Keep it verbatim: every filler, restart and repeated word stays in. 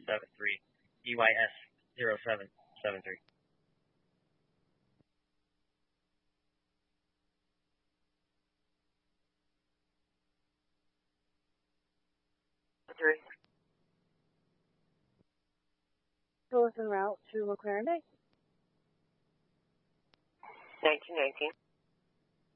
seven three, E Y S zero seven seven three. Three. Go en route to McLaren Bay. nineteen nineteen.